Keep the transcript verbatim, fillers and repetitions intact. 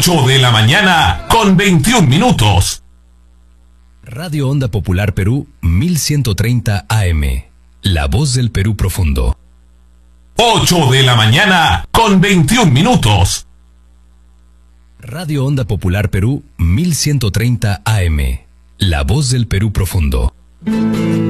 ocho de la mañana con veintiún minutos. Radio Onda Popular Perú mil ciento treinta A M. La voz del Perú profundo. ocho de la mañana con veintiún minutos. Radio Onda Popular Perú mil ciento treinta A M. La voz del Perú profundo.